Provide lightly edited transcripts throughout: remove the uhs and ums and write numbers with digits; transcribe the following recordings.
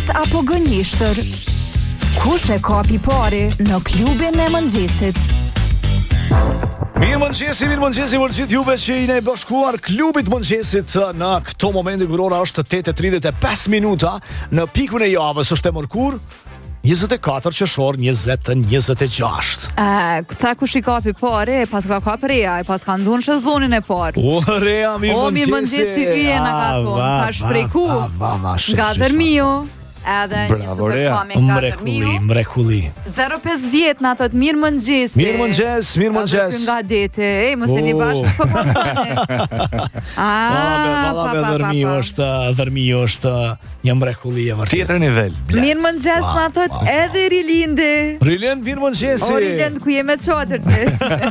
vërtet apo gënjeshtër? Kush e kapi pari në klubin e mëngjesit? Mirë mëngjesi për gjithë juve që i ne bashkuar klubit mëngjesit në këto momente kur ora është 8:35 minuta në pikun e javës është e mërkur 24 qershor 2026. Këta kush i kapi pari, pas ka kapi Rea, pas ka ndonë shëzlonin e parë. O, Rea, mirë mëngjesi yje në ka thonë, ka shpreku, nga Dërmio, edhe një super fami nga Dërmio. Mrekulli. 050 në atët mirë mëngjesi. Mirë mëngjes. Edhe nga dete, mëse një bashkë, s'po Dërmio është një mrekulli e vërtet. Tjetër nivel. Mirë mëngjes në atët edhe Rilinde. Rilend, mirë mëngjesi. O Rilend, ku je me qatër ti?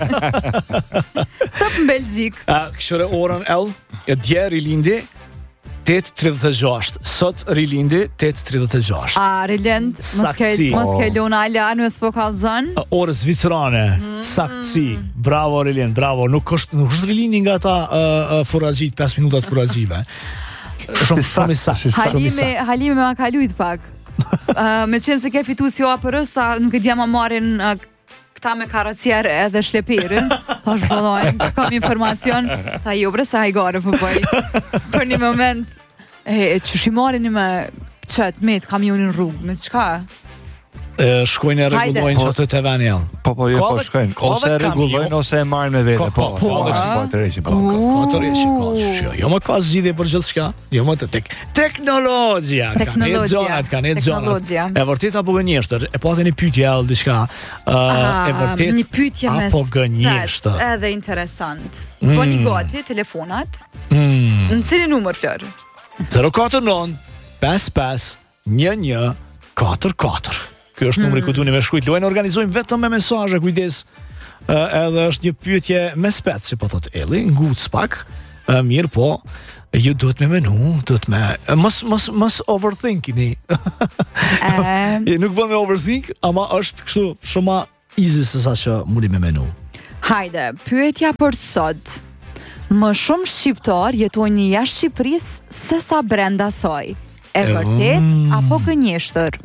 Top në Belgjik. Këshore orën e dje Rilindi 8:36. Sot Rilindi 8:36. Rilend, mos ke lona alarm me s'po kallzon. Orë zvicrane. Saktësi. Bravo Rilend, bravo. Nuk është Rilindi nga ata furaxhit 5 minuta të furaxhive. Shumë i saktë. Halime me kalujt pak. Me qenë se ke fitu si o apërës, nuk e dja ma marin këta me karacier edhe shleperin. Ta shpëllojnë, se kam informacion. Ta jo bre se hajgare përbëj. Për një moment, që shimarin me qëtë, me të kamionin rrugë, me të qka? Shkojnë e regullojnë që të veni janë. Po shkojnë. Ose e regullojnë, ose e marrë me vete. Po të reqin. Jo më ka zgjidhje për gjithë shka. Jo më të teknologjia. Ka një zonat. E vërtet apo gënjeshtër. E po atë një pytje e diçka. E vërtet një pytje apo gënjeshtër. Edhe interesant. Po një gati, telefonat. Në cili numër, Flor? 049 55 11 44. Ky është numri ku duheni me shkruajt luajnë, organizojmë vetëm me mesazhe, kujdes. Edhe është një pyetje me spec, që po thot Elli, nguc pak. Mirë, po, ju duhet me menu, duhet me mos overthinkini. Nuk bën me overthink, ama është kështu shumë easy se sa që mundi me menu. Hajde, pyetja për sot. Më shumë shqiptar jetojnë jashtë Shqipërisë se sa brenda saj. E vërtet apo gënjeshtër?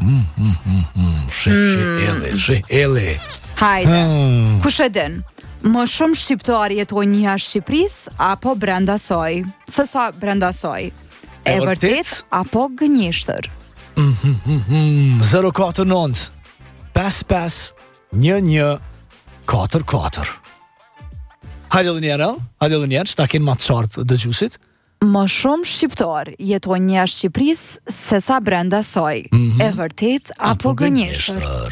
Shih Elli. Hajde, kush e din? Më shumë shqiptar jetojnë jashtë Shqipërisë apo brenda saj? Se sa brenda saj? E vërtet apo gënjeshtër? 049 55 11 44. Hajde dhe njerë, që ta kenë ma të qartë dëgjusit. Më shumë shqiptar jetojnë jashtë Shqipërisë se sa brenda saj. E vërtet apo gënjeshtër?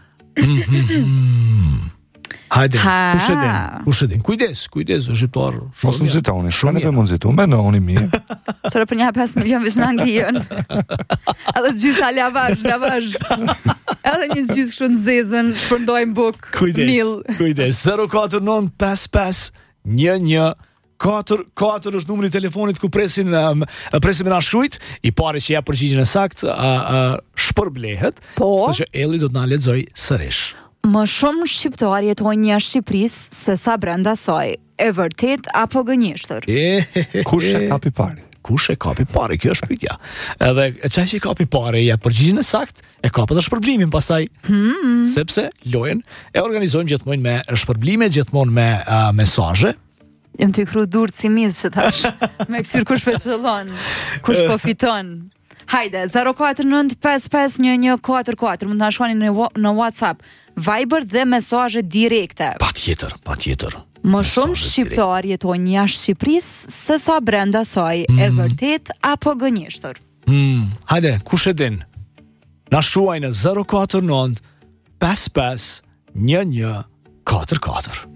Hajde, kush e din? Kujdes, o shqiptar. Mos më zitoni, shkone për mund zitu, me në unë i mije. Qërë për një 5 milion vishë në Anglion. Edhe gjysa lavazh. Edhe një gjysë kështu në zezën, shpërndojmë buk, mil. Kujdes, 049 55 11 44 është numri i telefonit ku presim me na shkruajt. I pari që ja përgjigjen e saktë shpërblehet, që Elli do të na lexoj sërish. Më shumë shqiptar jetojnë jashtë Shqipërisë se sa brenda saj. E vërtet apo gënjeshtër? Kush e kapi pari? Kush e kapi pari? Kjo është pyetja. Edhe çaj që kapi pari ja përgjigjen e saktë, e ka edhe shpërblimin pastaj. Sepse lojën e organizojmë gjithmonë me shpërblime, gjithmonë me mesazhe. Jem të i kru durët si mizë që tash me kësir kush për qëllon, kush po fiton. Hajde, 049 55 11 44, mund të nashkuani në WhatsApp, Viber dhe mesazhe direkte. Pa tjetër. Më shumë shqiptar jetojnë jashtë Shqipërisë se sa brenda saj. E vërtet apo gënjeshtër? Hajde, kush e din? Na shkruaj në 049 55 11 44.